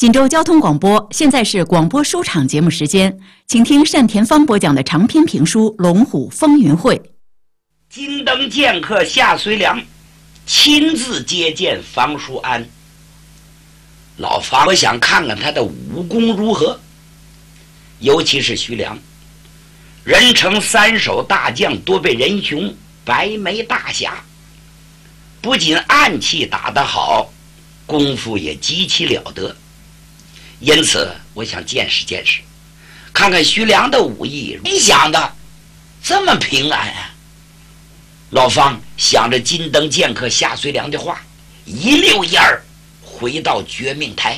锦州交通广播，现在是广播书场节目时间，请听单田芳播讲的长篇评书《龙虎风云会》。 金灯剑客夏遂良亲自接见房叔安。老房，我想看看他的武功如何，尤其是徐良，人称三手大将，多被人雄，白眉大侠，不仅暗器打得好，功夫也极其了得。因此我想见识见识，看看徐良的武艺。没想到这么平安啊！老方想着金灯剑客夏遂良的话，一溜烟儿回到绝命台。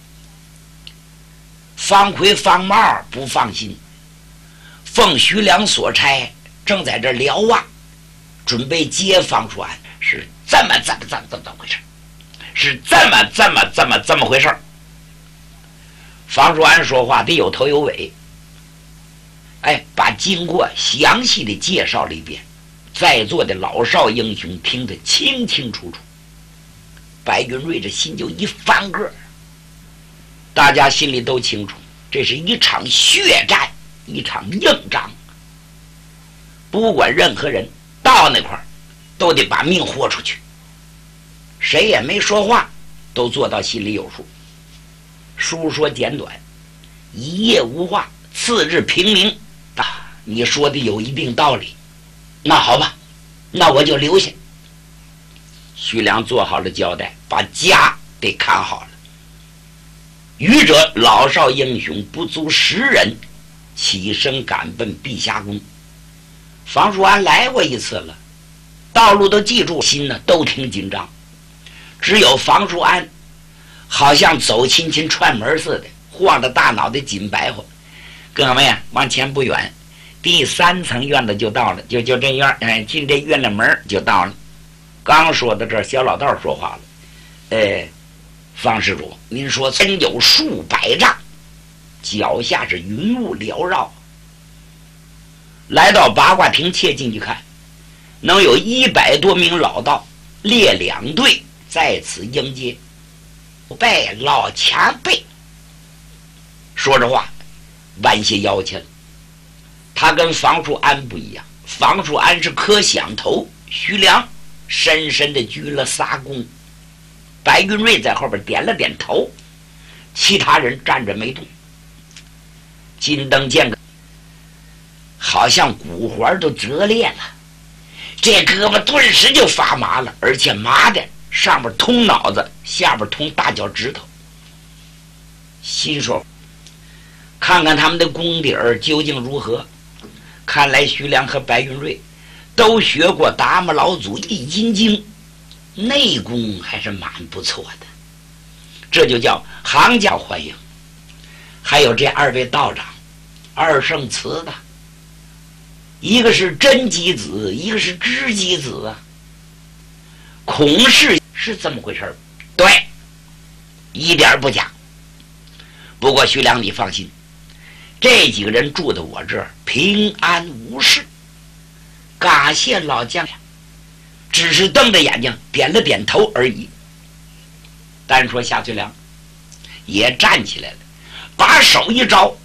方奎、方茂不放心，奉徐良所差，正在这瞭望，准备接方叔安。是这么回事，是这么回事。方叔安说话得有头有尾，把经过详细的介绍了一遍，在座的老少英雄听得清清楚楚。白云瑞这心就一翻个，大家心里都清楚，这是一场血战，一场硬仗。不管任何人到那块儿，都得把命豁出去。谁也没说话，都做到心里有数。书说简短，一夜无话，次日平明。你说的有一定道理，那好吧，那我就留下。徐良做好了交代，把家得看好了。余者老少英雄不足10人，起身赶奔碧霞宫。房叔安来过一次了，道路都记住，心呢都挺紧张。只有房叔安好像走亲戚串门似的，晃着大脑袋紧白活。各位往前不远，第3层院子就到了，就这院，进这院的门就到了。刚说到这儿，小老道说话了：“方施主，您说真有数百丈，脚下是云雾缭绕。”来到八卦亭，切进去看，能有100多名老道列2队在此迎接。拜老前辈。说着话弯些腰去了。他跟房叔安不一样，房叔安是磕响头，徐良深深的鞠了3躬，白云瑞在后边点了点头，其他人站着没动。金灯剑客好像骨环都折裂了，这胳膊顿时就发麻了，而且麻的上边通脑子，下边通大脚趾头。心说看看他们的功底儿究竟如何。看来徐良和白云瑞都学过达摩老祖易筋经，内功还是蛮不错的，这就叫行家欢迎。还有这2位道长，2圣祠的，一个是真鸡子，一个是知鸡子啊。孔氏是这么回事，对，一点不假。不过徐良你放心，这几个人住在我这儿平安无事，感谢老将军，只是瞪着眼睛点了点头而已。单说夏遂良也站起来了，把手一招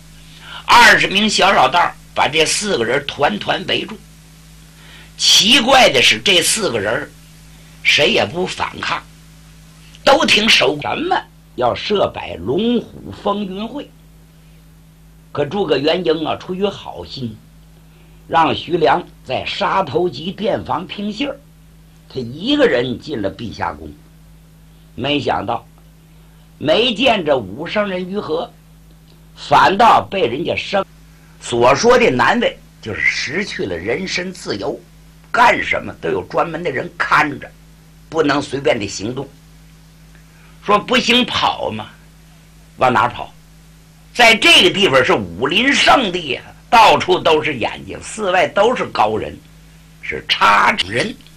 ，20名小老道把这4个人团团围住。奇怪的是，这4个人谁也不反抗，都挺守什么要设摆龙虎风云会。可诸葛元英啊，出于好心，让徐良在沙头集店房听信儿，他一个人进了碧霞宫。没想到没见着武圣人于和，反倒被人家所说的难为，就是失去了人身自由，干什么都有专门的人看着，不能随便的行动。说不行跑嘛，往哪跑？在这个地方是武林圣地啊，到处都是眼睛，4外都是高人，是插人